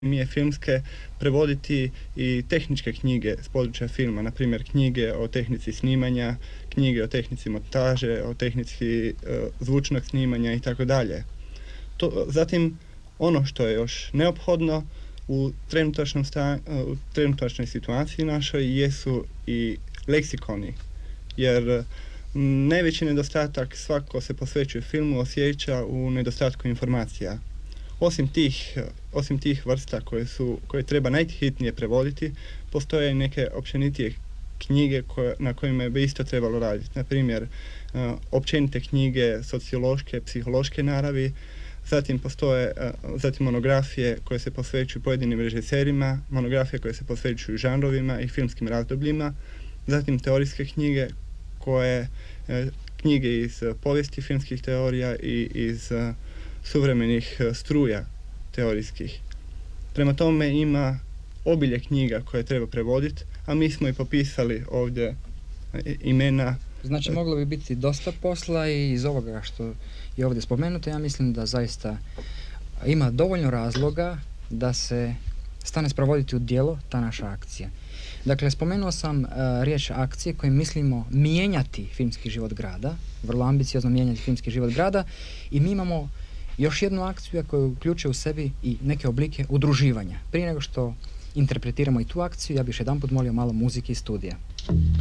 je filmske prevoditi i tehničke knjige s područja filma, na primjer knjige o tehnici snimanja, knjige o tehnici montaže, o tehnici zvučnog snimanja i tako dalje. Zatim, ono što je još neophodno u trenutačnoj situaciji našoj jesu i leksikoni, jer najveći nedostatak svako se posvećuje filmu osjeća u nedostatku informacija. Osim tih vrsta koje treba najhitnije prevoditi, postoje neke općenitije knjige na kojima bi isto trebalo raditi. Na primjer, općenite knjige sociološke, psihološke naravi, zatim postoje monografije koje se posvećuju pojedinim režiserima, monografije koje se posvećuju žanrovima i filmskim razdobljima, zatim teorijske knjige knjige iz povijesti filmskih teorija i iz suvremenih struja teorijskih. Prema tome ima obilje knjiga koje treba prevoditi, a mi smo i popisali ovdje imena. Znači, moglo bi biti dosta posla i iz ovoga što je ovdje spomenuto, ja mislim da zaista ima dovoljno razloga da se stane sprovoditi u djelo ta naša akcija. Dakle, spomenuo sam riječ akcije kojim mislimo mijenjati filmski život grada, vrlo ambiciozno mijenjati filmski život grada, i mi imamo još jednu akciju koja uključuje u sebi i neke oblike udruživanja. Prije nego što interpretiramo i tu akciju, ja bih još jedanput molio malo muzike i studija.